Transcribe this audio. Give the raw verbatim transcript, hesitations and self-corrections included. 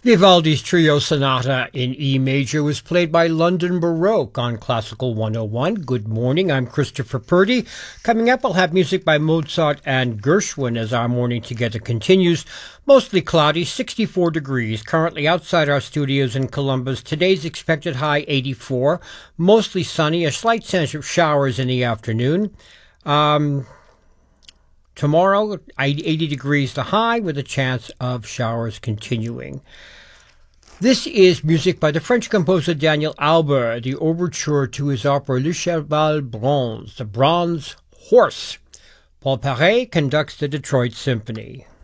Vivaldi's Trio Sonata in E major was played by London Baroque on Classical one oh one. Good morning, I'm Christopher Purdy. Coming up, we'll have music by Mozart and Gershwin as our morning together continues. Mostly cloudy, sixty-four degrees, currently outside our studios in Columbus. Today's expected high, eighty-four. Mostly sunny, a slight chance of showers in the afternoon. Um... Tomorrow, eighty degrees the high with a chance of showers continuing. This is music by the French composer Daniel Albert, the overture to his opera Le Cheval Bronze, the Bronze Horse. Paul Paret conducts the Detroit Symphony.